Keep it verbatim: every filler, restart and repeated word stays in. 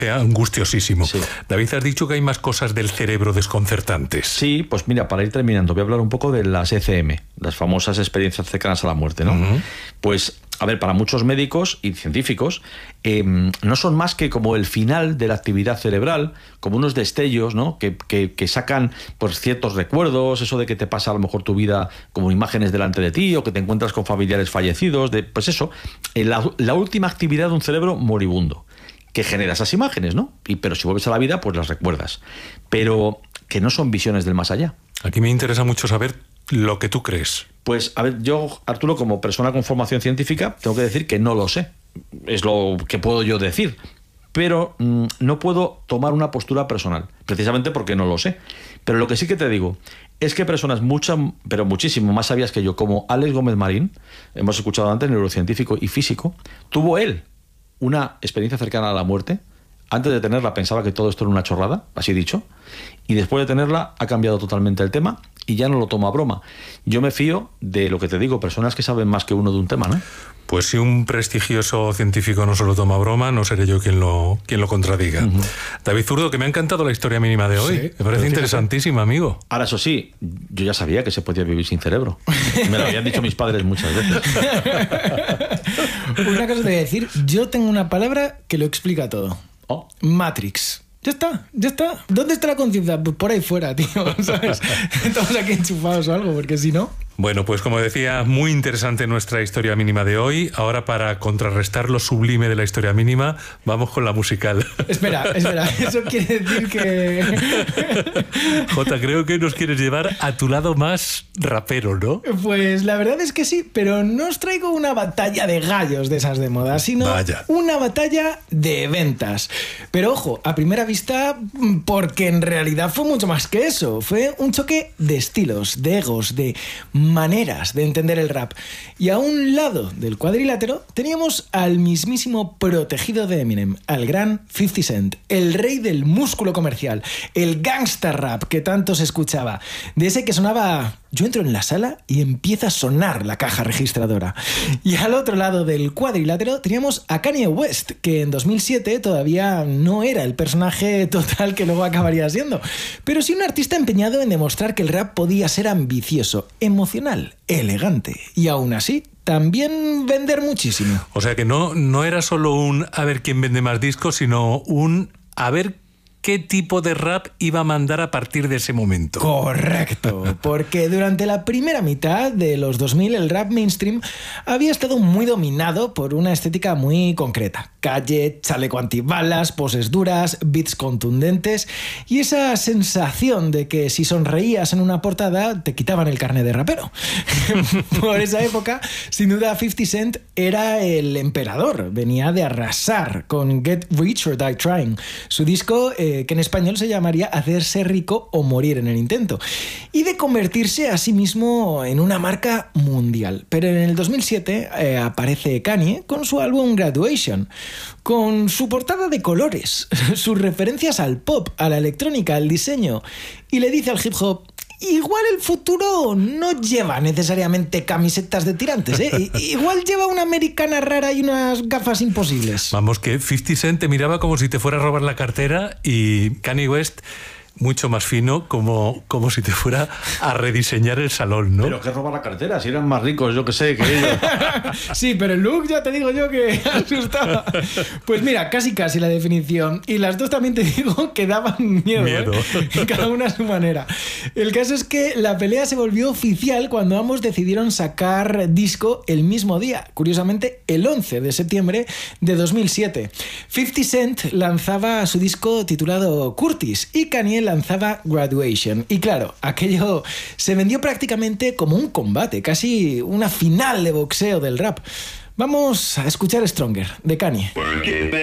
angustiosísimo. Sí. David, has dicho que hay más cosas del cerebro desconcertantes. Sí, pues mira, para ir terminando, voy a hablar un poco de las E C M, las famosas experiencias cercanas a la muerte, ¿no? Uh-huh. Pues, a ver, para muchos médicos y científicos, eh, no son más que como el final de la actividad cerebral, como unos destellos, ¿no? Que, que, que sacan pues, ciertos recuerdos, eso de que te pasa a lo mejor tu vida como imágenes delante de ti, o que te encuentras con familiares fallecidos, de, pues eso, eh, la, la última actividad de un cerebro moribundo, que genera esas imágenes, ¿no? Y, pero si vuelves a la vida, pues las recuerdas. Pero que no son visiones del más allá. Aquí me interesa mucho saber lo que tú crees. Pues, a ver, yo, Arturo, como persona con formación científica, tengo que decir que no lo sé. Es lo que puedo yo decir. Pero mmm, no puedo tomar una postura personal, precisamente porque no lo sé. Pero lo que sí que te digo es que personas muchas, pero muchísimo más sabias que yo, como Alex Gómez Marín, hemos escuchado antes, neurocientífico y físico, tuvo él una experiencia cercana a la muerte. Antes de tenerla pensaba que todo esto era una chorrada, así dicho, y después de tenerla ha cambiado totalmente el tema y ya no lo toma a broma. Yo me fío de lo que te digo, personas que saben más que uno de un tema, ¿no? Pues si un prestigioso científico no se lo toma a broma, no seré yo quien lo, quien lo contradiga. Uh-huh. David Zurdo, que me ha encantado la historia mínima de hoy. Sí, me parece interesantísima, amigo. Ahora, eso sí, yo ya sabía que se podía vivir sin cerebro. Me lo habían dicho mis padres muchas veces. Una cosa te voy a decir, yo tengo una palabra que lo explica todo. Oh. Matrix. Ya está, ya está. ¿Dónde está la conciencia? Pues por ahí fuera, tío, ¿sabes? Estamos aquí enchufados o algo, porque si no... Bueno, pues como decía, muy interesante nuestra historia mínima de hoy. Ahora, para contrarrestar lo sublime de la historia mínima, vamos con la musical. Espera, espera, eso quiere decir que... Jota, creo que nos quieres llevar a tu lado más rapero, ¿no? Pues la verdad es que sí, pero no os traigo una batalla de gallos de esas de moda, sino Vaya. una batalla de ventas. Pero ojo, a primera vista, porque en realidad fue mucho más que eso. Fue un choque de estilos, de egos, de maneras de entender el rap. Y a un lado del cuadrilátero teníamos al mismísimo protegido de Eminem, al gran fifty Cent, el rey del músculo comercial, el gangsta rap que tanto se escuchaba, de ese que sonaba... Yo entro en la sala y empieza a sonar la caja registradora. Y al otro lado del cuadrilátero teníamos a Kanye West, que en dos mil siete todavía no era el personaje total que luego acabaría siendo, pero sí un artista empeñado en demostrar que el rap podía ser ambicioso, emocional, elegante y aún así también vender muchísimo. O sea que no, no era solo un a ver quién vende más discos, sino un a ver qué tipo de rap iba a mandar a partir de ese momento. Correcto, porque durante la primera mitad de los dos mil el rap mainstream había estado muy dominado por una estética muy concreta. Calle, chaleco antibalas, poses duras, beats contundentes y esa sensación de que si sonreías en una portada te quitaban el carnet de rapero. Por esa época, sin duda fifty Cent era el emperador, venía de arrasar con Get Rich or Die Trying, su disco eh, que en español se llamaría Hacerse rico o morir en el intento, y de convertirse a sí mismo en una marca mundial. Pero en el dos mil siete eh, aparece Kanye con su álbum Graduation, con su portada de colores, sus referencias al pop, a la electrónica, al diseño, y le dice al hip hop: igual el futuro no lleva necesariamente camisetas de tirantes, ¿eh? Igual lleva una americana rara y unas gafas imposibles. Vamos, que fifty Cent te miraba como si te fuera a robar la cartera y Kanye West mucho más fino, como, como si te fuera a rediseñar el salón, ¿no? Pero que robar la cartera, si eran más ricos, yo que sé, que ellos. Sí, pero el look ya te digo yo que asustaba. Pues mira, casi casi la definición. Y las dos también te digo que daban miedo, miedo. ¿eh? Cada una a su manera. El caso es que la pelea se volvió oficial cuando ambos decidieron sacar disco el mismo día. Curiosamente, el once de septiembre de dos mil siete. fifty Cent lanzaba su disco titulado Curtis y Kanye lanzaba Graduation. Y claro, aquello se vendió prácticamente como un combate, casi una final de boxeo del rap. Vamos a escuchar Stronger, de Kanye.